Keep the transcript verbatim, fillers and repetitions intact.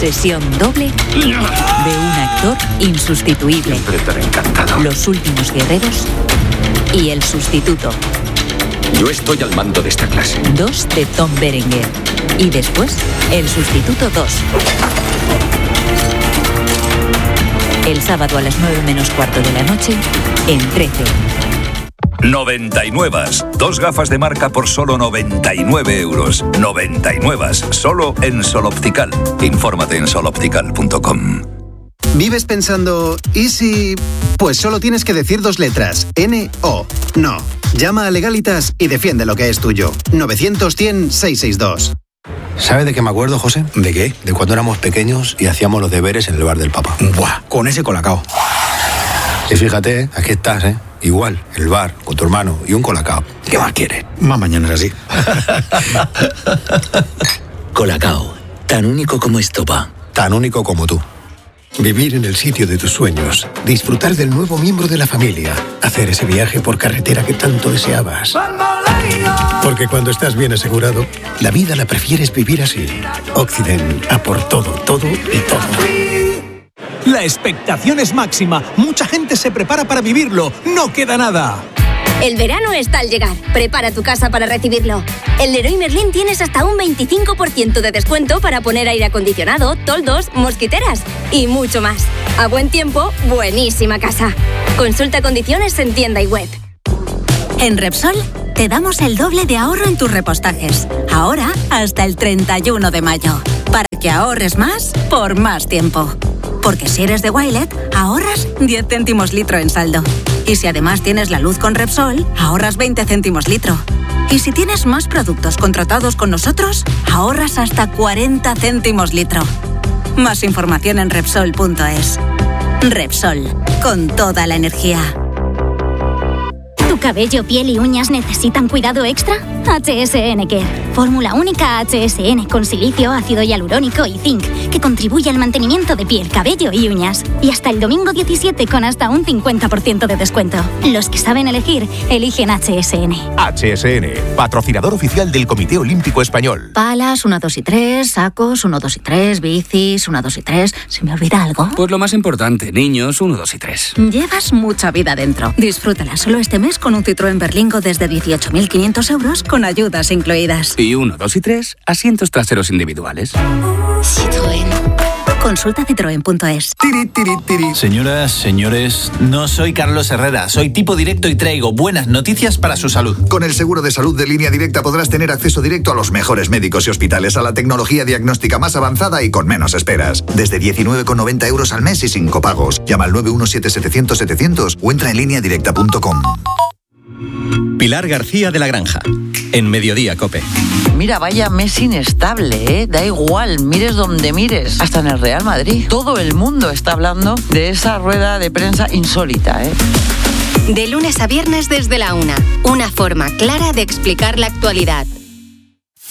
Sesión doble de un actor insustituible. Siempre estaré encantado. Los últimos guerreros y El sustituto. Yo estoy al mando de esta clase. Dos de Tom Berenger. Y después, El sustituto dos. El sábado a las nueve menos cuarto de la noche, en trece. noventa y nueve. Dos gafas de marca por solo noventa y nueve euros. noventa y nueve. Solo en Sol Optical. Infórmate en sol optical punto com. ¿Vives pensando, ¿y si...? Pues solo tienes que decir dos letras. N O. No. Llama a Legalitas y defiende lo que es tuyo. novecientos cien seiscientos sesenta y dos. ¿Sabe de qué me acuerdo, José? ¿De qué? De cuando éramos pequeños y hacíamos los deberes en el bar del Papa. Buah, con ese colacao. Y fíjate, aquí estás, ¿eh? Igual, el bar, con tu hermano y un colacao. ¿Qué más quieres? Más mañana es así. Colacao, tan único como estopa. Tan único como tú. Vivir en el sitio de tus sueños, disfrutar del nuevo miembro de la familia, hacer ese viaje por carretera que tanto deseabas. Porque cuando estás bien asegurado, la vida la prefieres vivir así. Occident, a por todo, todo y todo. La expectación es máxima. Mucha gente se prepara para vivirlo. No queda nada. El verano está al llegar. Prepara tu casa para recibirlo. En Leroy Merlin tienes hasta un veinticinco por ciento de descuento para poner aire acondicionado, toldos, mosquiteras y mucho más. A buen tiempo, buenísima casa. Consulta condiciones en tienda y web. En Repsol te damos el doble de ahorro en tus repostajes. Ahora hasta el treinta y uno de mayo. Para que ahorres más por más tiempo. Porque si eres de Wilet, ahorras diez céntimos litro en saldo. Y si además tienes la luz con Repsol, ahorras veinte céntimos litro. Y si tienes más productos contratados con nosotros, ahorras hasta cuarenta céntimos litro. Más información en Repsol punto es. Repsol, con toda la energía. ¿Tu cabello, piel y uñas necesitan cuidado extra? H S N Care. Fórmula única H S N con silicio, ácido hialurónico y zinc, que contribuye al mantenimiento de piel, cabello y uñas. Y hasta el domingo diecisiete con hasta un cincuenta por ciento de descuento. Los que saben elegir, eligen H S N. H S N, patrocinador oficial del Comité Olímpico Español. Palas, uno, dos y tres, sacos, uno, dos y tres, bicis, uno, dos y tres. ¿Se me olvida algo? Pues lo más importante, niños, uno, dos y tres. Llevas mucha vida dentro. Disfrútala solo este mes con un Citroën Berlingo desde dieciocho mil quinientos euros con ayudas incluidas. Y uno, dos y tres, asientos traseros individuales. Citroën. Consulta citroen punto es. Tiri, tiri, tiri. Señoras, señores, no soy Carlos Herrera, soy tipo directo y traigo buenas noticias para su salud. Con el seguro de salud de Línea Directa podrás tener acceso directo a los mejores médicos y hospitales, a la tecnología diagnóstica más avanzada y con menos esperas. Desde diecinueve con noventa euros al mes y sin copagos. Llama al nueve uno siete setecientos setecientos o entra en línea directa punto com. Pilar García de la Granja, en Mediodía COPE. Mira, vaya mes inestable, ¿eh? Da igual, mires donde mires. Hasta en el Real Madrid. Todo el mundo está hablando de esa rueda de prensa insólita, ¿eh? De lunes a viernes desde la una. Una forma clara de explicar la actualidad.